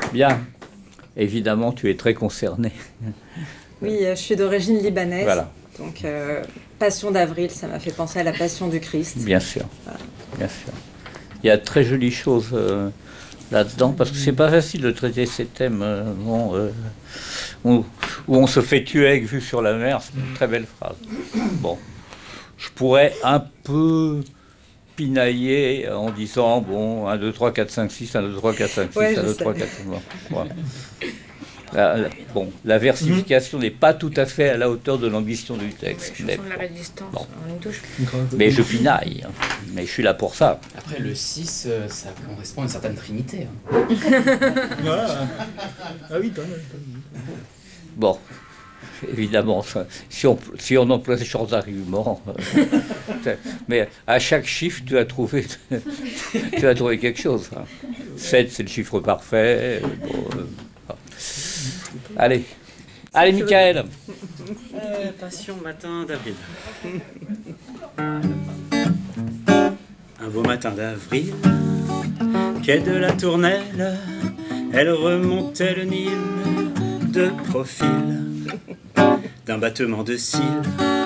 Bien. Évidemment, tu es très concerné. Oui, je suis d'origine libanaise. Voilà. Donc, Passion d'avril, ça m'a fait penser à la Passion du Christ. Bien sûr. Voilà. Bien sûr. Il y a de très jolies choses là-dedans, parce que c'est pas facile de traiter ces thèmes où on se fait tuer avec vue sur la mer. C'est une très belle phrase. Bon. Je pourrais un peu pinailler en disant, bon, 1, 2, 3, 4, 5, 6, 1, 2, 3, 4, 5, 6, Ouais, 1, 2, je 3, sais. 4, 5, voilà. Bon, la versification n'est pas tout à fait à la hauteur de l'ambition du texte. Chanson de la résistance, bon. on y touche. Mais je pinaille, hein. Mais je suis là pour ça. Après, le 6, ça correspond à une certaine trinité. Hein. Voilà. Ah oui, t'as Bon, évidemment, si on emploie ce genre d'argument, mais à chaque chiffre, tu as trouvé quelque chose. Hein. 7, c'est le chiffre parfait. Allez, Michael. Passion matin d'avril. Un beau matin d'avril, quai de la Tournelle, elle remontait le Nil de profil, d'un battement de cils.